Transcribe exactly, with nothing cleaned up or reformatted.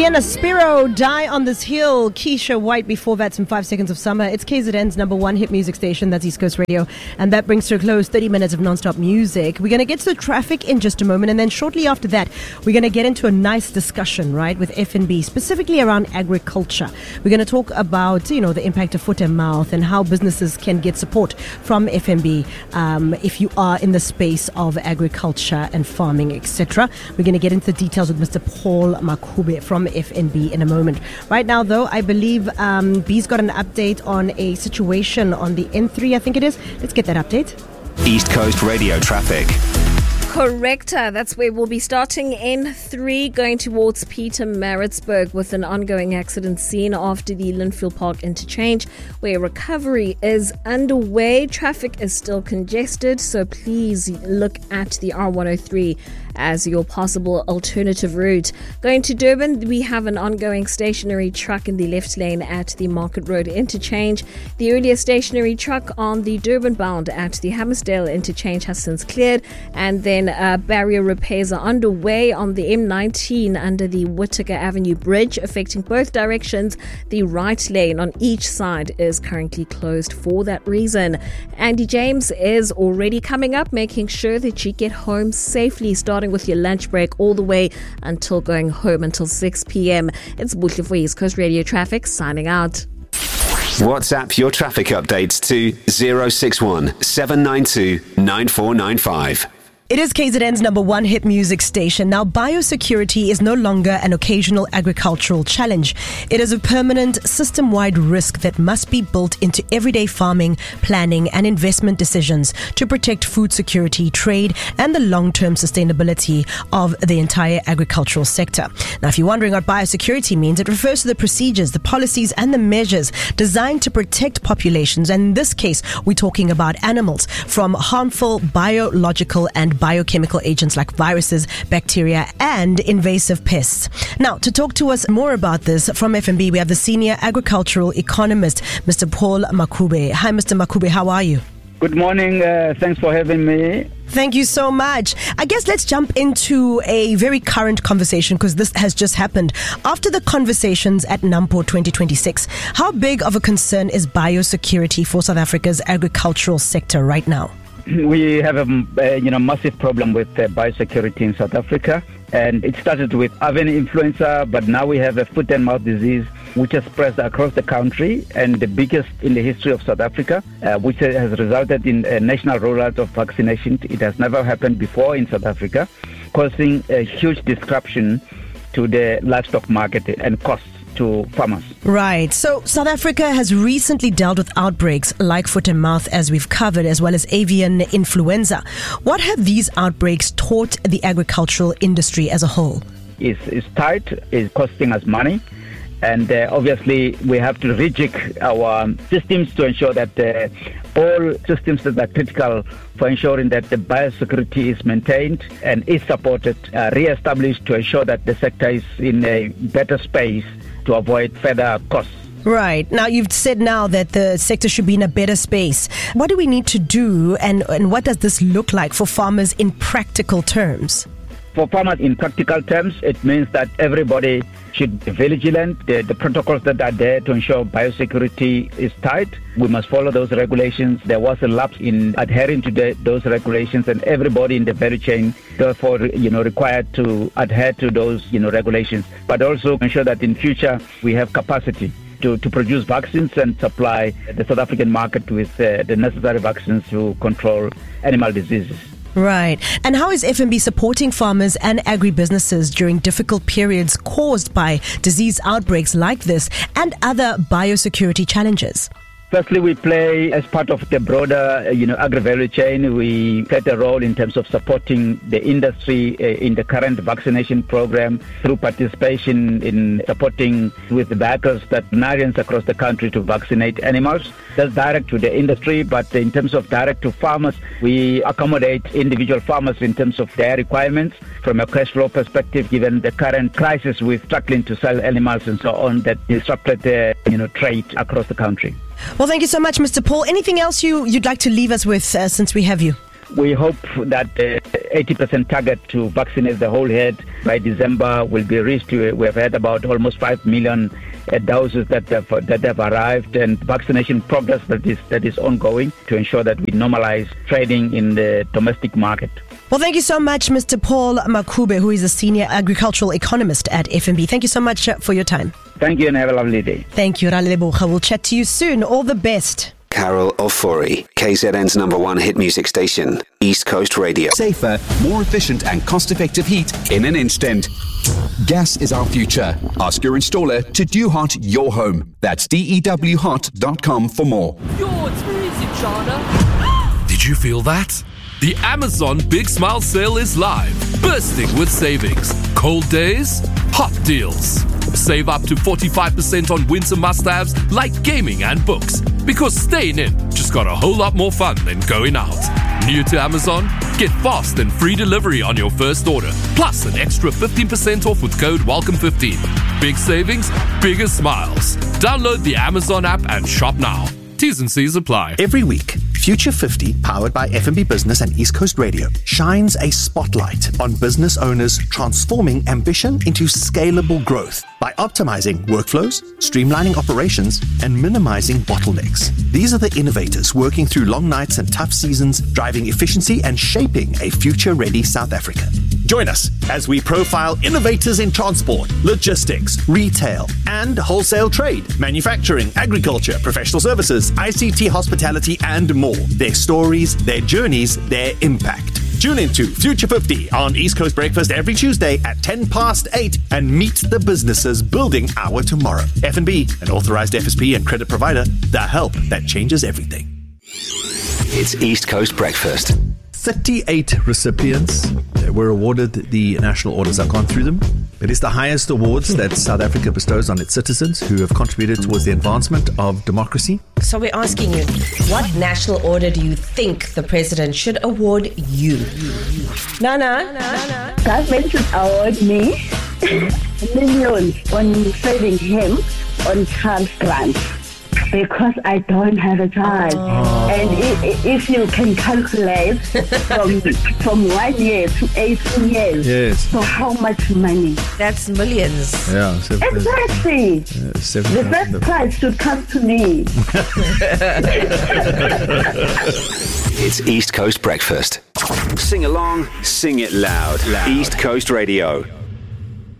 Sienna Spiro, Die on This Hill. Keisha White before that, some Five Seconds of Summer. It's K Z N's number one hit music station. That's East Coast Radio. And that brings to a close thirty minutes of non-stop music. We're going to get to the traffic in just a moment. And then shortly after that, we're going to get into a nice discussion, right, with F N B, specifically around agriculture. We're going to talk about, you know, the impact of foot and mouth and how businesses can get support from F N B um, if you are in the space of agriculture and farming, et cetera. We're going to get into the details with Mister Paul Makhube from F N B in a moment. Right now, though, I believe um, B's got an update on a situation on the N three, I think it is. Let's get that update. East Coast Radio traffic. Correct. Uh, that's where we'll be starting N three, going towards Pietermaritzburg with an ongoing accident scene after the Linfield Park interchange, where recovery is underway. Traffic is still congested, so please look at the R one oh three as your possible alternative route. Going to Durban, we have an ongoing stationary truck in the left lane at the Market Road interchange. The earlier stationary truck on the Durban bound at the Hammersdale interchange has since cleared, and then uh, barrier repairs are underway on the M nineteen under the Whittaker Avenue Bridge, affecting both directions. The right lane on each side is currently closed for that reason. Andy James is already coming up, making sure that you get home safely, starting with your lunch break all the way until going home until six p.m. It's Buhle for East Coast Radio Traffic, signing out. WhatsApp your traffic updates to zero six one seven nine two nine four nine five. It is K Z N's number one hit music station. Now, biosecurity is no longer an occasional agricultural challenge. It is a permanent, system-wide risk that must be built into everyday farming, planning, and investment decisions to protect food security, trade, and the long-term sustainability of the entire agricultural sector. Now, if you're wondering what biosecurity means, it refers to the procedures, the policies, and the measures designed to protect populations. And in this case, we're talking about animals from harmful biological and biochemical agents like viruses, bacteria, and invasive pests. Now, to talk to us more about this from F N B, we have the senior agricultural economist, Mister Paul Makhube. Hi, Mister Makhube, how are you? Good morning. Uh, thanks for having me. Thank you so much. I guess let's jump into a very current conversation because this has just happened. After the conversations at NAMPO twenty twenty-six, how big of a concern is biosecurity for South Africa's agricultural sector right now? We have a uh, you know massive problem with uh, biosecurity in South Africa, and it started with avian influenza, but now we have a foot and mouth disease which has spread across the country, and the biggest in the history of South Africa, uh, which has resulted in a national rollout of vaccination. It has never happened before in South Africa, causing a huge disruption to the livestock market and costs to farmers. Right. So South Africa has recently dealt with outbreaks like foot and mouth, as we've covered, as well as avian influenza. What have these outbreaks taught the agricultural industry as a whole? It's, it's tight, it's costing us money. And uh, obviously, we have to rejig our systems to ensure that uh, all systems that are critical for ensuring that the biosecurity is maintained and is supported, uh, re-established to ensure that the sector is in a better space to avoid further costs. Right. Now, you've said now that the sector should be in a better space. What do we need to do, and, and what does this look like for farmers in practical terms? For farmers, in practical terms, it means that everybody should be vigilant. The, the protocols that are there to ensure biosecurity is tight. We must follow those regulations. There was a lapse in adhering to the, those regulations, and everybody in the value chain, therefore, you know, required to adhere to those, you know, regulations. But also ensure that in future we have capacity to, to produce vaccines and supply the South African market with uh, the necessary vaccines to control animal diseases. Right. And how is F N B supporting farmers and agribusinesses during difficult periods caused by disease outbreaks like this and other biosecurity challenges? Firstly, we play as part of the broader, you know, agri-value chain. We play a role in terms of supporting the industry uh, in the current vaccination program through participation in supporting with the backers, veterinarians across the country to vaccinate animals. That's direct to the industry, but in terms of direct to farmers, we accommodate individual farmers in terms of their requirements from a cash flow perspective, given the current crisis with struggling to sell animals and so on that disrupted the, you know, trade across the country. Well, thank you so much, Mister Paul. Anything else you, you'd like to leave us with uh, since we have you? We hope that the eighty percent target to vaccinate the whole herd by December will be reached. We have had about almost five million uh, doses that have, that have arrived, and vaccination progress that is that is ongoing to ensure that we normalize trading in the domestic market. Well, thank you so much, Mister Paul Makube, who is a senior agricultural economist at F N B. Thank you so much for your time. Thank you and have a lovely day. Thank you, Ralebocha. We'll chat to you soon. All the best. Carol Ofori, K Z N's number one hit music station, East Coast Radio. Safer, more efficient and cost-effective heat in an instant. Gas is our future. Ask your installer to DewHot your home. That's D E W hot dot com for more. Yo, it's freezing, Shana. Did you feel that? The Amazon Big Smile Sale is live, bursting with savings. Cold days, hot deals. Save up to forty-five percent on winter must-haves like gaming and books. Because staying in just got a whole lot more fun than going out. New to Amazon? Get fast and free delivery on your first order. Plus an extra fifteen percent off with code welcome fifteen. Big savings, bigger smiles. Download the Amazon app and shop now. T's and C's apply. Every week, Future fifty, powered by F N B Business and East Coast Radio, shines a spotlight on business owners transforming ambition into scalable growth by optimizing workflows, streamlining operations, and minimizing bottlenecks. These are the innovators working through long nights and tough seasons, driving efficiency and shaping a future-ready South Africa. Join us as we profile innovators in transport, logistics, retail, and wholesale trade, manufacturing, agriculture, professional services, I C T, hospitality, and more. Their stories, their journeys, their impact. Tune into Future fifty on East Coast Breakfast every Tuesday at ten past eight and meet the businesses building our tomorrow. F N B, an authorized F S P and credit provider, the help that changes everything. It's East Coast Breakfast. thirty-eight recipients were awarded the national orders. I've gone through them. It is the highest awards that South Africa bestows on its citizens who have contributed towards the advancement of democracy. So we're asking you, what national order do you think the president should award you? Nana? Nana? Government should award me millions on saving him on child grants. Because I don't have a child. Oh. And if, if you can calculate from from one year to eighteen years, yes. So how much money? That's millions. Yeah, seven, exactly. Uh, seven, the first prize should come to me. It's East Coast Breakfast. Sing along, sing it loud. loud. East Coast Radio.